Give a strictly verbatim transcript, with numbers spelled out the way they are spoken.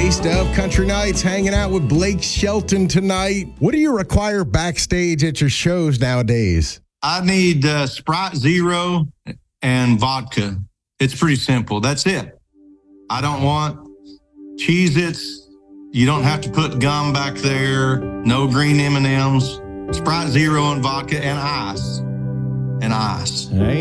Taste of Country Nights, hanging out with Blake Shelton tonight. What do you require backstage at your shows nowadays? I need uh, Sprite Zero and vodka. It's pretty simple. That's it. I don't want Cheez-Its. You don't have to put gum back there. No green M and M's. Sprite Zero and vodka and ice. And ice. Hey.